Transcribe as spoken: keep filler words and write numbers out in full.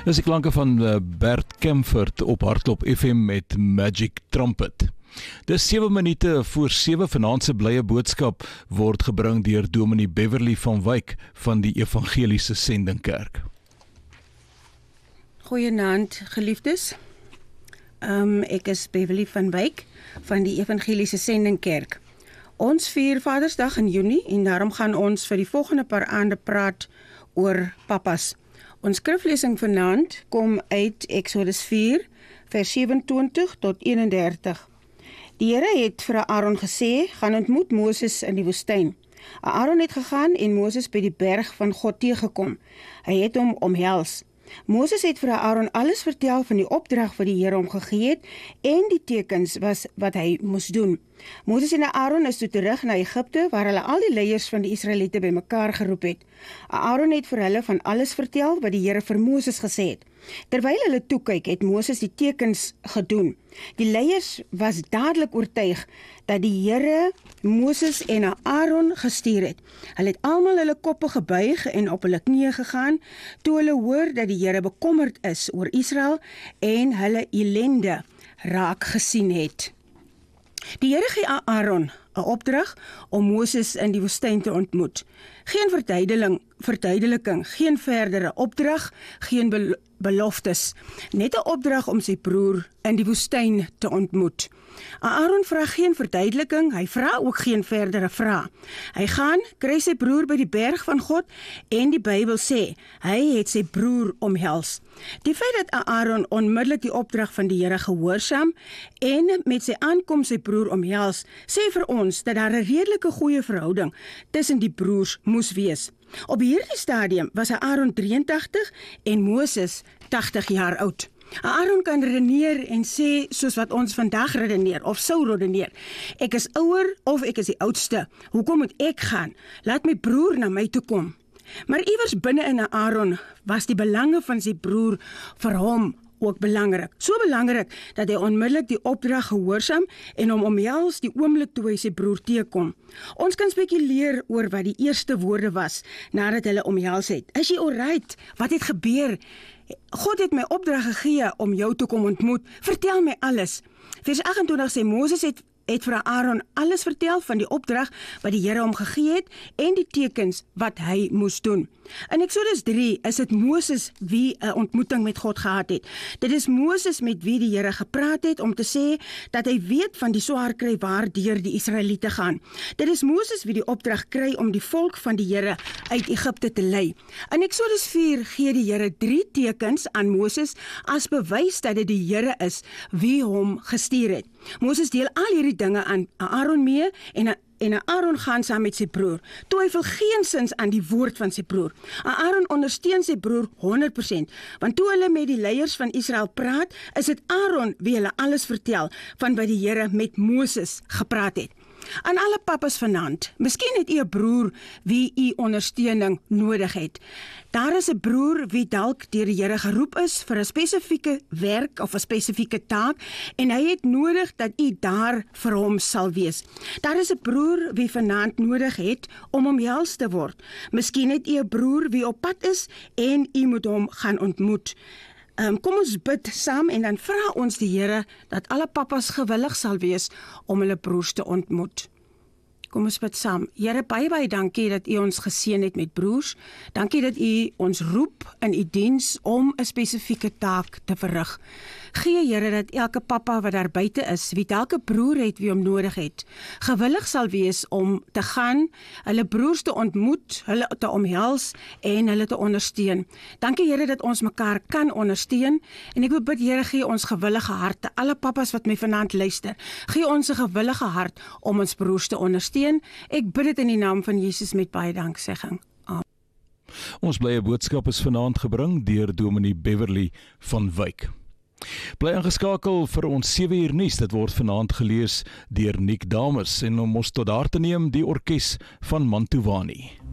Dis die klanke van Bert Kempfert op Hardklop F M met Magic Trumpet. Dis sewe minute voor sewe. Vanaand se blye boodskap word gebring deur Dominee Beverly van Wyk van die Evangeliese Sendingkerk. Goeienaand, geliefdes. Um, ek is Beverly van Wyk van die Evangeliese Sendingkerk. Ons vier Vadersdag in Junie en daarom gaan ons vir die volgende paar aande praat oor papas. Ons skriflesing vanaand kom uit Exodus vier, vers sewe-en-twintig tot een-en-dertig. Die Here het vir Aaron gesê, gaan ontmoet Moses in die woestyn. Aaron het gegaan en Moses by die berg van God teëgekom. Hy het hom omhels. Moses het vir Aaron alles vertel van die opdrag wat die Here hom gegee het en die tekens was wat hy moes doen. Moses en Aaron is toe terug na Egipte waar hulle al die leiers van die Israeliete bymekaar geroep het. Aaron het vir hulle van alles vertel wat die Here vir Moses gesê het. Terwyl hulle toe kyk, het Moses die tekens gedoen. Die leiers was dadelik oortuig dat die Here Moses en Aaron gestuur het. Hulle het almal hulle koppe gebuig en op hulle knieë gegaan toe hulle hoor dat die Here bekommerd is oor Israel en hulle ellende raak gesien het. Die Here gee Aaron 'n opdrag om Moses in die woestyn te ontmoet. Geen verduideliking, verduideliking, geen verdere opdrag, geen bel beloftes, net 'n opdrag om sy broer in die woestyn te ontmoet. Aaron vra geen verduideliking, hy vra ook geen verdere vrae. Hy gaan, kry sy broer by die berg van God en die Bybel sê, hy het sy broer omhels. Die feit dat Aaron onmiddellik die opdrag van die Here gehoorsaam en met sy aankoms sy broer omhels, sê vir ons dat daar 'n redelike goeie verhouding tussen die broers moes wees. Op hierdie stadium was Aaron drieëntagtig en Moses tagtig jaar oud. Aaron kan redeneer en sê soos wat ons vandag redeneer of sou redeneer. Ek is ouer of ek is die oudste. Hoekom moet ek gaan? Laat my broer na my toe kom. Maar iewers binne in Aaron was die belange van sy broer vir hom ook belangrik. So belangrik dat hy onmiddellik die opdrag gehoorsaam en hom omhels die oomblik toe hy sy broer teekom. Ons kan spekuleer oor wat die eerste woorde was nadat hulle omhels het. Is jy alright? Wat het gebeur? God het my opdrag gegee om jou te kom ontmoet. Vertel my alles. Vers agt-en-twintig sê Moses het het vir Aaron alles vertel van die opdrag wat die Here hom gegee het en die tekens wat hy moes doen. In Exodus drie is dit Moses wie 'n ontmoeting met God gehad het. Dit is Moses met wie die Here gepraat het om te sê dat hy weet van die swaar kry waardeur die Israeliete gaan. Dit is Moses wie die opdrag kry om die volk van die Here uit Egipte te lei. In Exodus vier gee die Here drie tekens aan Moses as bewys dat dit die Here is wie hom gestuur het. Moses deel al hierdie dinge aan Aaron mee en en Aaron gaan saam met sy broer. Twyfel geensins aan die woord van sy broer. Aaron ondersteun sy broer honderd persent, want toe hulle met die leiers van Israel praat, is dit Aaron wie hulle alles vertel van wat die Here met Moses gepraat het. Aan alle papas vanaand, miskien het u 'n broer wie u ondersteuning nodig het. Daar is 'n broer wie dalk deur die Here geroep is vir 'n spesifieke werk of 'n spesifieke taak en hy het nodig dat u daar vir hom sal wees. Daar is 'n broer wie vanaand nodig het om omhels te word. Miskien het u 'n broer wie op pad is en u moet hom gaan ontmoet. Um, kom ons bid saam en dan vra ons die Here dat alle papas gewillig sal wees om hulle broers te ontmoet. Kom ons bid saam. Here, baie baie dankie dat u ons geseën het met broers. Dankie dat u ons roep in u diens om 'n spesifieke taak te verrig. Gee Here dat elke papa wat daar buite is, wie elke broer het wie hom nodig het, gewillig sal wees om te gaan, hulle broers te ontmoet, hulle te omhels en hulle te ondersteun. Dankie Here dat ons mekaar kan ondersteun en ek wil bid Here, gee ons gewillige harte, alle papas wat my vanaand luister, gee ons 'n gewillige hart om ons broers te ondersteun. Ek bid dit in die naam van Jesus met baie danksegging. Amen. Ons blye boodskap is vanaand gebring deur Dominee Beverly van Wyk. Bly ingeskakel vir ons sewe uur nuus. Dit word vanaand gelees deur Nick Dames en om ons tot daar te neem die orkes van Mantovani.